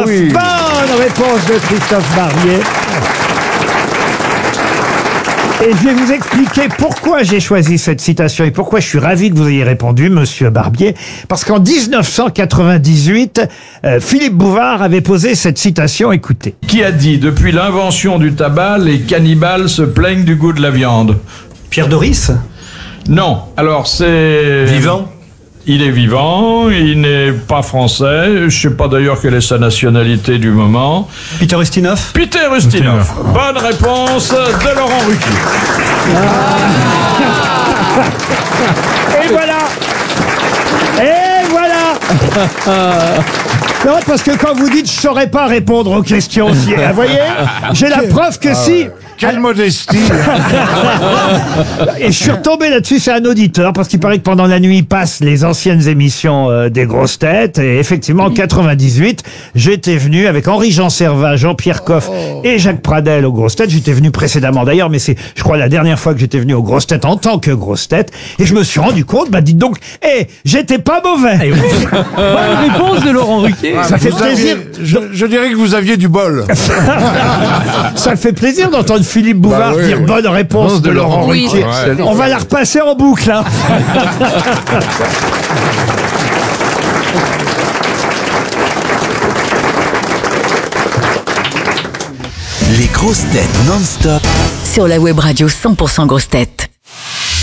oui. Bonne réponse de Christophe Barbier. Et je vais vous expliquer pourquoi j'ai choisi cette citation et pourquoi je suis ravi que vous ayez répondu, monsieur Barbier. Parce qu'en 1998, Philippe Bouvard avait posé cette citation, écoutez. Qui a dit « Depuis l'invention du tabac, les cannibales se plaignent du goût de la viande » Pierre Doris? Non. Alors c'est... Vivant? Il est vivant, il n'est pas français, je sais pas d'ailleurs quelle est sa nationalité du moment. Peter Ustinov? Peter Ustinov. Bonne réponse de Laurent Ruquier. Et voilà. Et voilà. Non, parce que quand vous dites « je saurais pas répondre aux questions », si, vous voyez, j'ai la preuve que si... Quelle modestie. Et je suis retombé là-dessus, c'est un auditeur, parce qu'il paraît que pendant la nuit, il passe les anciennes émissions des grosses têtes. Et effectivement, en 98, j'étais venu avec Henri-Jean Servat, Jean-Pierre Coff et Jacques Pradel aux grosses têtes. J'étais venu précédemment d'ailleurs, mais c'est, je crois, la dernière fois que j'étais venu aux grosses têtes en tant que grosse tête. Et je me suis rendu compte, bah dites donc, j'étais pas mauvais. Bonne réponse de Laurent Ruquier. Ça fait plaisir. Je dirais que vous aviez du bol. Ça fait plaisir d'entendre Philippe Bouvard Bah oui, dire oui. bonne réponse de Laurent Ruquier. Ouais. On va la repasser en boucle. Hein. Les grosses têtes non-stop Sur la web radio 100% grosses têtes.